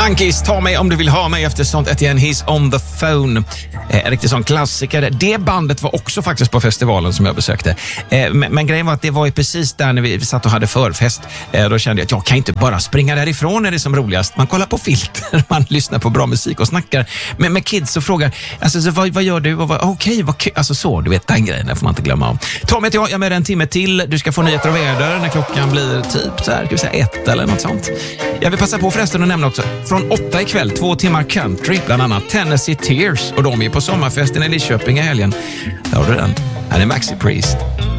Monkeys, ta mig om du vill ha mig efter sånt. Etienne, He's on the phone. En riktigt sån klassiker. Det bandet var också faktiskt på festivalen som jag besökte. Men grejen var att det var ju precis där när vi satt och hade förfest. Då kände jag att jag kan inte bara springa därifrån när det är som roligast. Man kollar på filter, man lyssnar på bra musik och snackar med kids och frågar, alltså, så vad gör du? Okej, alltså så, du vet, den grejen får man inte glömma om. Tommy, jag är med en timme till. Du ska få nyheter och väder när klockan blir typ så här, kan vi säga 1 eller något sånt. Jag vill passa på förresten att nämna också, från 8 ikväll, 2 timmar country, bland annat Tennessee Tears, och de är på sommarfesten i Lidköping i helgen. Där har du den. Här är Maxi Priest.